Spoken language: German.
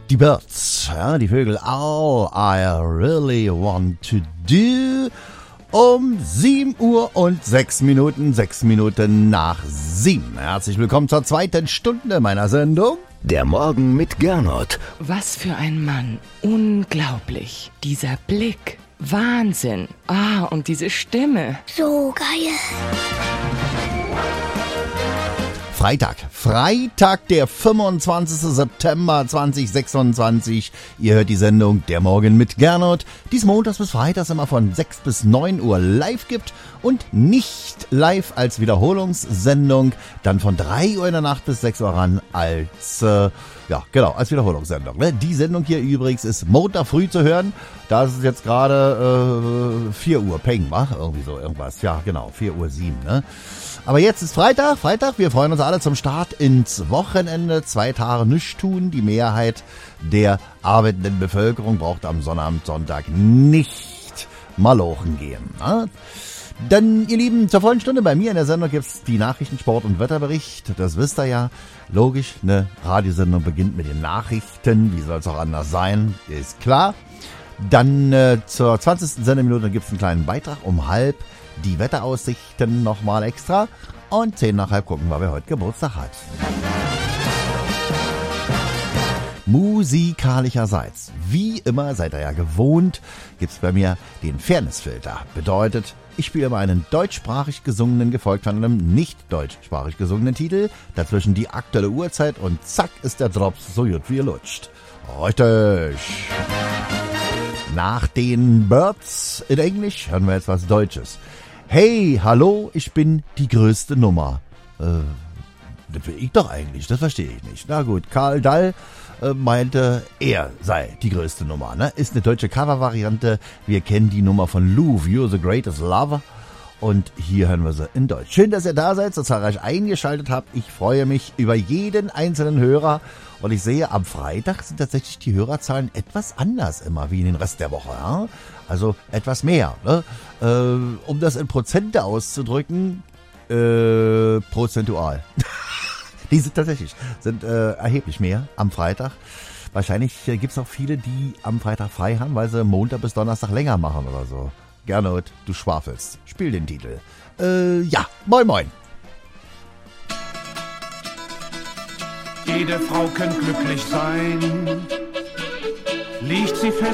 Die Birds, ja, die Vögel, all I really want to do. Um 7 Uhr und 6 Minuten, 6 Minuten nach 7. Herzlich willkommen zur zweiten Stunde meiner Sendung. Der Morgen mit Gernot. Was für ein Mann. Unglaublich. Dieser Blick. Wahnsinn. Und diese Stimme. So geil. Freitag, der 25. September 2026. Ihr hört die Sendung Der Morgen mit Gernot, die es montags bis freitags immer von 6 bis 9 Uhr live gibt und nicht live als Wiederholungssendung, dann von 3 Uhr in der Nacht bis 6 Uhr ran als, als Wiederholungssendung. Die Sendung hier übrigens ist Montag früh zu hören. Da ist es jetzt gerade 4 Uhr, Peng, irgendwie so irgendwas. Ja, genau, 4 Uhr 7, ne? Aber jetzt ist Freitag. Wir freuen uns alle zum Start ins Wochenende. 2 Tage nichts tun. Die Mehrheit der arbeitenden Bevölkerung braucht am Sonnabend, Sonntag nicht malochen gehen. Ne? Dann, ihr Lieben, zur vollen Stunde bei mir in der Sendung gibt's die Nachrichten, Sport und Wetterbericht. Das wisst ihr ja. Logisch, eine Radiosendung beginnt mit den Nachrichten. Wie soll es auch anders sein? Ist klar. Dann zur 20. Sendeminute gibt's einen kleinen Beitrag um 12:30. Die Wetteraussichten nochmal extra. Und 10:30 gucken wir, wer heute Geburtstag hat. Musikalischerseits, wie immer, seid ihr ja gewohnt, gibt's bei mir den Fairnessfilter. Bedeutet, ich spiele immer einen deutschsprachig gesungenen, gefolgt von einem nicht deutschsprachig gesungenen Titel. Dazwischen die aktuelle Uhrzeit und zack ist der Drops so gut wie ihr lutscht. Richtig. Nach den Birds in Englisch hören wir jetzt was Deutsches. Hey, hallo, ich bin die größte Nummer. Das will ich doch eigentlich, das verstehe ich nicht. Na gut, Karl Dall meinte, er sei die größte Nummer. Ne? Ist eine deutsche Covervariante. Wir kennen die Nummer von Lou, You're the Greatest Lover. Und hier hören wir sie in Deutsch. Schön, dass ihr da seid, so zahlreich eingeschaltet habt. Ich freue mich über jeden einzelnen Hörer. Und ich sehe, am Freitag sind tatsächlich die Hörerzahlen etwas anders immer wie in den Rest der Woche. Ja? Also etwas mehr. Ne? Um das in Prozente auszudrücken, prozentual. Die sind tatsächlich erheblich mehr am Freitag. Wahrscheinlich gibt es auch viele, die am Freitag frei haben, weil sie Montag bis Donnerstag länger machen oder so. Gernot, du schwafelst. Spiel den Titel. Moin moin. Jede Frau kann glücklich sein, liegt sie fest